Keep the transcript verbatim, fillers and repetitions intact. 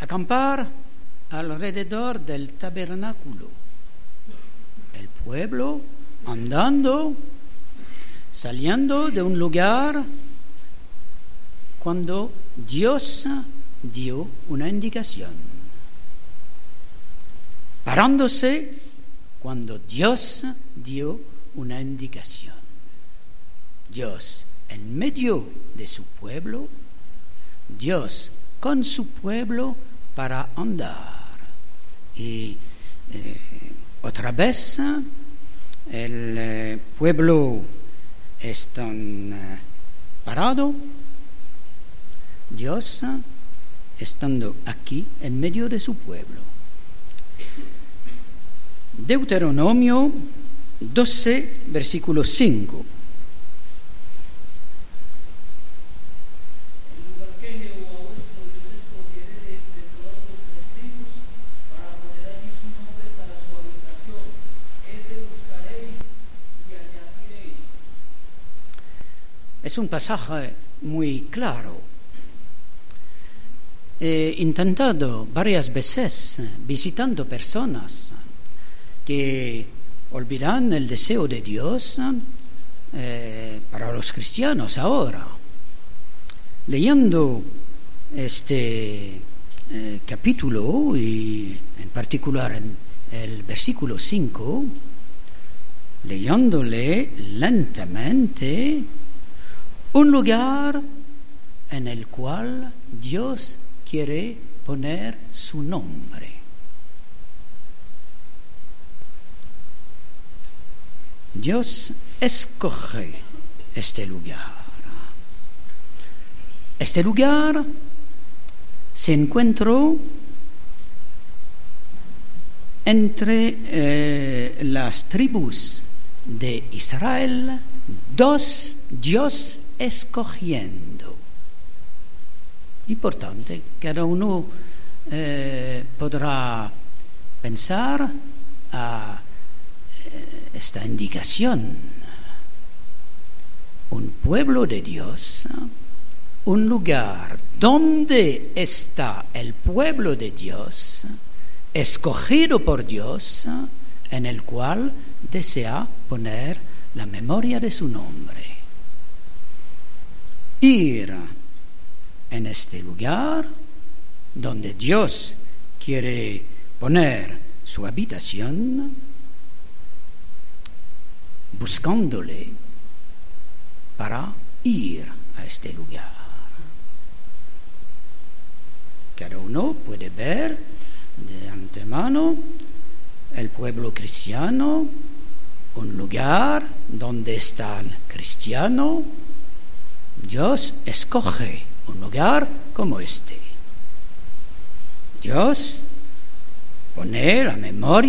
acampar alrededor del tabernáculo. El pueblo andando, saliendo de un lugar cuando Dios dio una indicación, parándose cuando Dios dio una indicación. Dios en medio de su pueblo, Dios con su pueblo para andar. Y eh, otra vez el eh, pueblo está eh, parado, Dios estando aquí en medio de su pueblo. Deuteronomio doce, versículo cinco. Es un pasaje muy claro. He intentado varias veces, visitando personas que olvidan el deseo de Dios eh, para los cristianos ahora. Leyendo este eh, capítulo, y en particular en el versículo cinco, leyéndole lentamente, un lugar en el cual Dios quiere poner su nombre. Dios escoge este lugar. Este lugar se encontró entre eh, las tribus de Israel, dos Dios escogiendo. Y por tanto, cada uno eh, podrá pensar a eh, esta indicación. Un pueblo de Dios, un lugar donde está el pueblo de Dios, escogido por Dios, en el cual desea poner la memoria de su nombre. Ir en este lugar donde Dios quiere poner su habitación, buscándole para ir a este lugar. Cada uno puede ver de antemano el pueblo cristiano, un lugar donde está el cristiano. Dios escoge un lugar como este. Dios pone la memoria